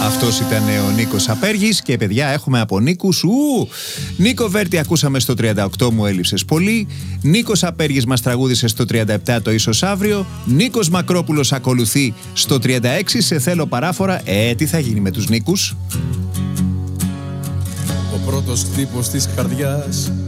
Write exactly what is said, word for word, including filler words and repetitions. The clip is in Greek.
Αυτός ήταν ο Νίκος Απέργης και παιδιά έχουμε από Νίκους. Ου! Νίκο Βέρτη ακούσαμε στο τριάντα οκτώ, μου έλειψες πολύ. Νίκος Απέργης μας τραγούδισε στο τριάντα επτά, το ίσως αύριο. Νίκος Μακρόπουλος ακολουθεί στο τριάντα έξι, σε θέλω παράφορα. Ε, τι θα γίνει με τους Νίκους? Ο πρώτος χτύπος της καρδιάς